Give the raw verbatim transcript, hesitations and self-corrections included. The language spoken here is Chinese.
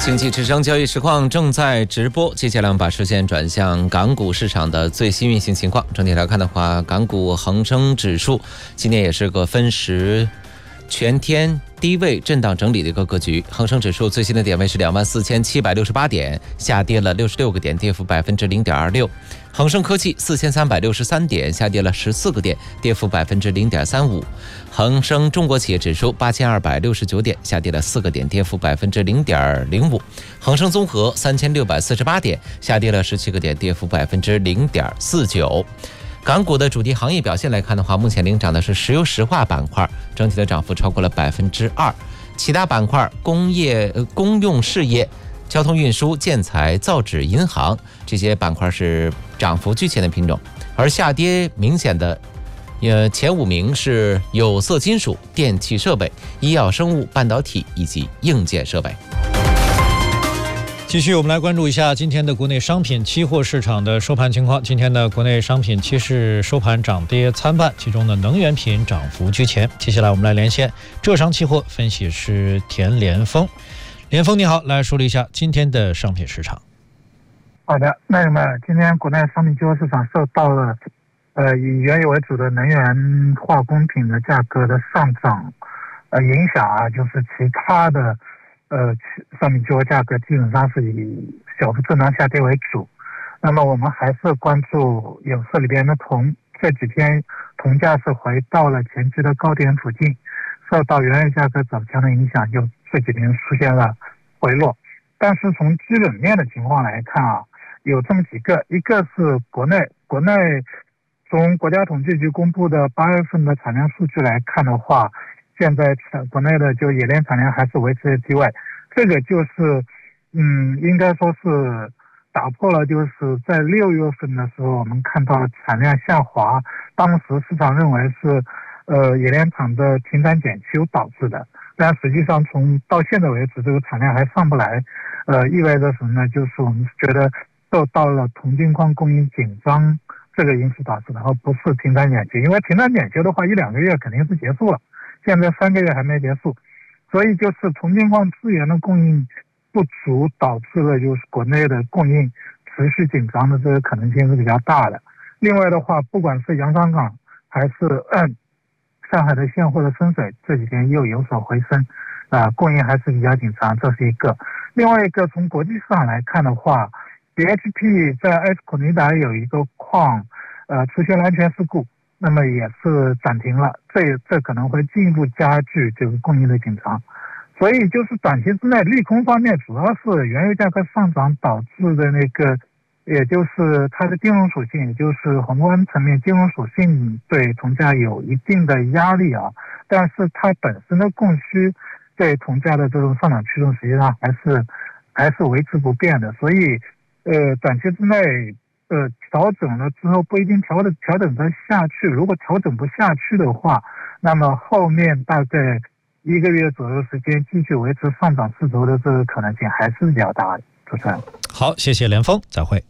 经济之声交易实况正在直播，接下来我们把视线转向港股市场的最新运行情况。整体来看的话，港股恒生指数今天也是个分时全天低位震荡整理的一个格局，恒生指数最新的点位是两万四千七百六十八点，下跌了六十六个点，跌幅百分之零点二六。恒生科技四千三百六十三点，下跌了十四个点，跌幅百分之零点三五。恒生中国企业指数八千二百六十九点，下跌了四个点，跌幅百分之零点零五。恒生综合三千六百四十八点，下跌了十七个点，跌幅百分之零点四九。港股的主题行业表现来看的话，目前领涨的是石油石化板块，整体的涨幅超过了百分之二。其他板块，工业、呃、公用事业、交通运输、建材、造纸、银行这些板块是涨幅居前的品种，而下跌明显的，呃，前五名是有色金属、电气设备、医药生物、半导体以及硬件设备。 继续，我们来关注一下今天的国内商品期货市场的收盘情况。今天的国内商品期市收盘涨跌参半，其中的能源品涨幅居前。接下来我们来连线浙商期货分析师田连峰。连峰你好，来梳理一下今天的商品市场。 好的，那么今天国内商品期货市场受到了呃以原油为主的能源化工品的价格的上涨呃影响啊，就是其他的呃，商品期货价格基本上是以小幅震荡下跌为主。那么我们还是关注有色里边的铜，这几天铜价是回到了前期的高点附近，受到原油价格走强的影响，就这几天出现了回落。但是从基本面的情况来看啊，有这么几个，一个是国内国内从国家统计局公布的八月份的产量数据来看的话，现在国内的就冶炼产量还是维持在低位，这个就是嗯，应该说是打破了就是在六月份的时候我们看到产量下滑，当时市场认为是呃冶炼厂的停产减休导致的，但实际上从到现在为止这个产量还上不来，呃，意味着什么呢？就是我们觉得受到了铜金矿供应紧张这个因素导致的，而不是停产减休，因为停产减休的话一两个月肯定是结束了，现在三个月还没结束，所以就是铜金矿资源的供应不足，导致了就是国内的供应持续紧张的这个可能性是比较大的。另外的话，不管是洋商港还是嗯上海的现货的深水，这几天又有所回升，啊、呃，供应还是比较紧张，这是一个。另外一个，从国际市场来看的话 ，B H P 在埃斯库尼达有一个矿呃出现了安全事故。那么也是暂停了，这这可能会进一步加剧这个供应的紧张，所以就是短期之内利空方面主要是原油价格上涨导致的那个，也就是它的金融属性，也就是宏观层面金融属性对铜价有一定的压力啊，但是它本身的供需对铜价的这种上涨驱动实际上还是还是维持不变的，所以呃短期之内。呃，调整了之后不一定调整调整得下去。如果调整不下去的话，那么后面大概一个月左右时间继续维持上涨势头的这个可能性还是比较大的。主持人， 好，谢谢连峰，再会。